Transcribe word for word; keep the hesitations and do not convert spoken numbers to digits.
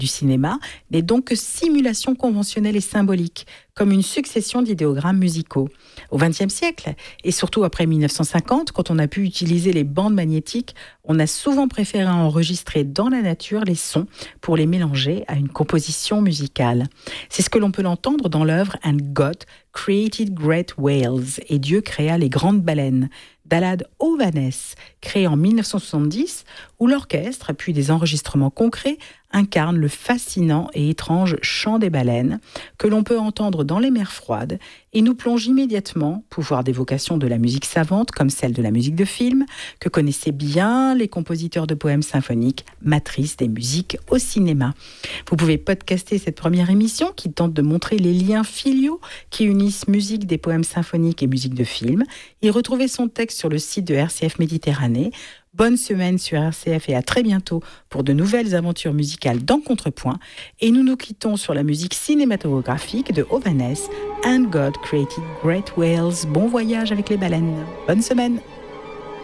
du cinéma n'est donc que simulation conventionnelle et symbolique, comme une succession d'idéogrammes musicaux. Au vingtième siècle, et surtout après mille neuf cent cinquante, quand on a pu utiliser les bandes magnétiques, on a souvent préféré enregistrer dans la nature les sons pour les mélanger à une composition musicale. C'est ce que l'on peut l'entendre dans l'œuvre « And God created great whales » et Dieu créa les grandes baleines, d'Alad Ovanes, créé en mille neuf cent soixante-dix, où l'orchestre, puis des enregistrements concrets, incarne le fascinant et étrange chant des baleines que l'on peut entendre dans les mers froides et nous plonge immédiatement, pouvoir d'évocation de la musique savante comme celle de la musique de film, que connaissaient bien les compositeurs de poèmes symphoniques, matrice des musiques au cinéma. Vous pouvez podcaster cette première émission qui tente de montrer les liens filiaux qui unissent musique des poèmes symphoniques et musique de film et retrouver son texte sur le site de R C F Méditerranée. Bonne semaine sur R C F et à très bientôt pour de nouvelles aventures musicales dans Contrepoint. Et nous nous quittons sur la musique cinématographique de Ovanes, And God Created Great Whales. Bon voyage avec les baleines. Bonne semaine.